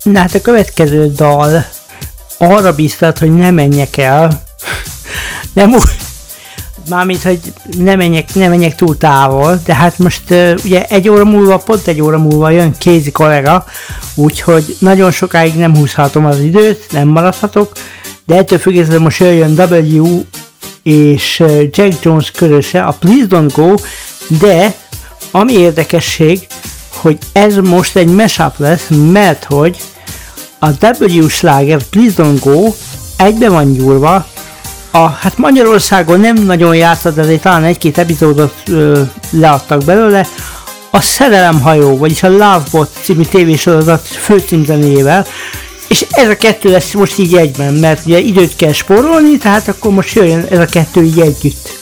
Na hát a következő dal arra biztat, hogy ne menjek el. Nem úgy, mármint, hogy ne menjek túl távol, de hát most ugye pont egy óra múlva jön Kézi kollega, úgyhogy nagyon sokáig nem húzhatom az időt, nem maradhatok, de ettől függetlenül most jöjjön W és Jack Jones közöse, a Please Don't Go, de ami érdekesség, hogy ez most egy mashup lesz, mert hogy a W sláger Please Don't Go egybe van gyúrva, hát Magyarországon nem nagyon játszott, de azért talán egy-két epizódot leadtak belőle, a Szerelemhajó, vagyis a Lovebot című tévésorozat főcímzenéjével, és ez a kettő lesz most így egyben, mert ugye időt kell spórolni, tehát akkor most jöjjön ez a kettő így együtt.